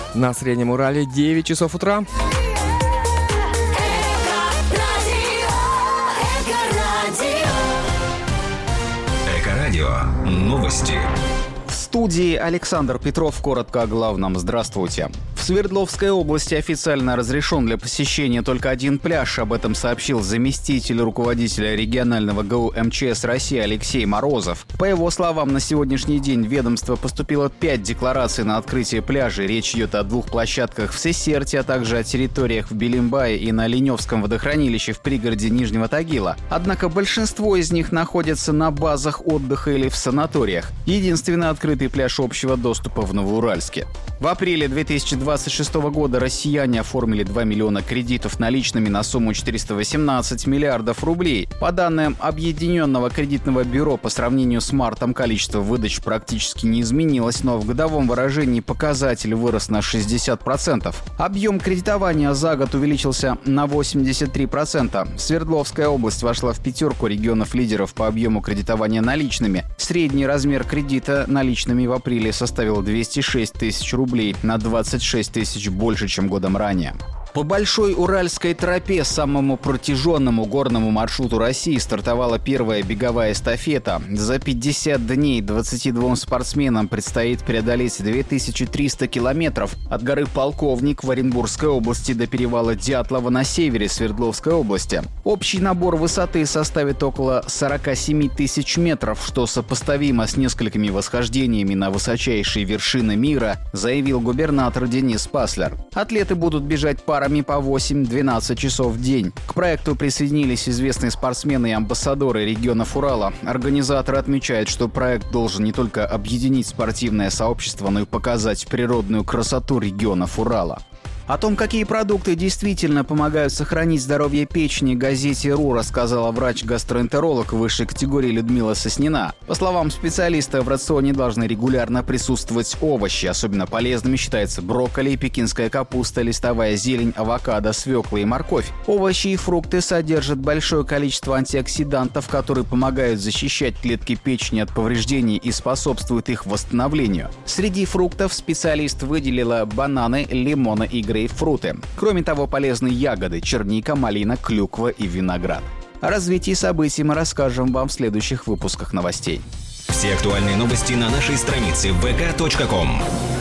На Среднем Урале 9 часов утра. Эко-радио. Новости. В студии Александр Петров. Коротко о главном. Здравствуйте. В Свердловской области официально разрешен для посещения только один пляж. Об этом сообщил заместитель руководителя регионального ГУ МЧС России Алексей Морозов. По его словам, на сегодняшний день в ведомство поступило 5 деклараций на открытие пляжей. Речь идет о 2 площадках в Сесерте, а также о территориях в Белимбае и на Леневском водохранилище в пригороде Нижнего Тагила. Однако большинство из них находятся на базах отдыха или в санаториях. Единственный открытый пляж общего доступа в Новоуральске. В апреле 2026 года россияне оформили 2 миллиона кредитов наличными на сумму 418 миллиардов рублей. По данным Объединенного кредитного бюро, по сравнению с мартом количество выдач практически не изменилось, но в годовом выражении показатель вырос на 60%. Объем кредитования за год увеличился на 83%. Свердловская область вошла в 5 регионов-лидеров по объему кредитования наличными. Средний размер кредита наличными в апреле составил 206 тысяч рублей, на 26 тысяч больше, чем годом ранее. По Большой Уральской тропе, самому протяженному горному маршруту России, стартовала первая беговая эстафета. За 50 дней 22 спортсменам предстоит преодолеть 2300 километров от горы Полковник в Оренбургской области до перевала Дятлова на севере Свердловской области. Общий набор высоты составит около 47 тысяч метров, что сопоставимо с несколькими восхождениями на высочайшие вершины мира, заявил губернатор Денис Паслер. Атлеты будут бежать парами по 8-12 часов в день. К проекту присоединились известные спортсмены и амбассадоры регионов Урала. Организаторы отмечают, что проект должен не только объединить спортивное сообщество, но и показать природную красоту регионов Урала. О том, какие продукты действительно помогают сохранить здоровье печени, газете РУ рассказала врач-гастроэнтеролог высшей категории Людмила Соснина. По словам специалиста, в рационе должны регулярно присутствовать овощи. Особенно полезными считаются брокколи, пекинская капуста, листовая зелень, авокадо, свекла и морковь. Овощи и фрукты содержат большое количество антиоксидантов, которые помогают защищать клетки печени от повреждений и способствуют их восстановлению. Среди фруктов специалист выделила бананы, лимоны и грейпфруты. Кроме того, полезны ягоды – черника, малина, клюква и виноград. О развитии событий мы расскажем вам в следующих выпусках новостей. Все актуальные новости на нашей странице vk.com.